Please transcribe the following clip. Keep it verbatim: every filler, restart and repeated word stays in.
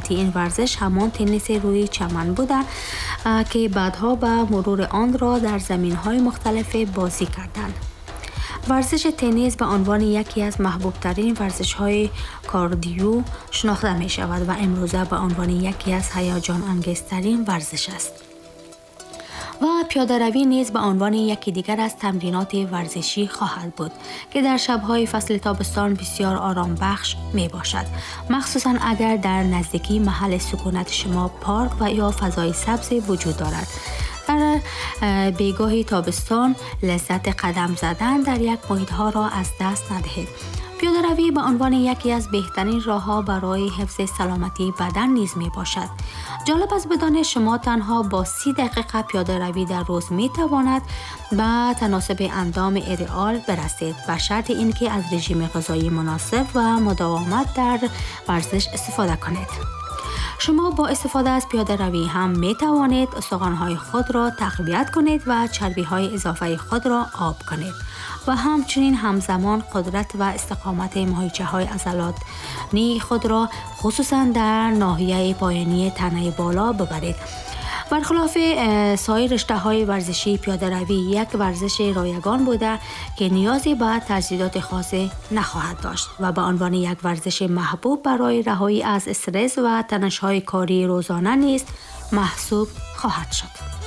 سنتی این ورزش همان تنیس روی چمن بوده که بعدها به مرور آن را در زمین‌های مختلف بازی کردند. ورزش تنیس به عنوان یکی از محبوب ترین ورزش های کاردیو شناخته می شود و امروزه به عنوان یکی از هیجان انگیزترین ورزش است. و پیاده روی نیز به عنوان یکی دیگر از تمرینات ورزشی خواهد بود که در شب‌های فصل تابستان بسیار آرام بخش می باشد، مخصوصاً اگر در نزدیکی محل سکونت شما پارک و یا فضای سبز وجود دارد. در بیگاه تابستان لذت قدم زدن در یک محیط ها را از دست ندهید. پیاده روی به عنوان یکی از بهترین راه‌ها برای حفظ سلامتی بدن نیز می باشد. جالب است بدانید شما تنها با سی دقیقه پیاده روی در روز می تواند به تناسب اندام ایدئال برسید، به شرط اینکه از رژیم غذایی مناسب و مداومت در ورزش استفاده کنید. شما با استفاده از پیاده روی هم می توانید استخوان‌های خود را تقویت کنید و چربی‌های اضافه خود را آب کنید و همچنین همزمان قدرت و استقامت ماهیچه‌های عضلانی خود را خصوصاً در ناحیه پایینی تنه بالا ببرید. برخلاف سایر رشته‌های ورزشی، پیاده روی یک ورزش رایگان بوده که نیازی به تجهیزات خاصی نخواهد داشت و به عنوان یک ورزش محبوب برای رهایی از استرس و تنش‌های کاری روزانه نیز محسوب خواهد شد.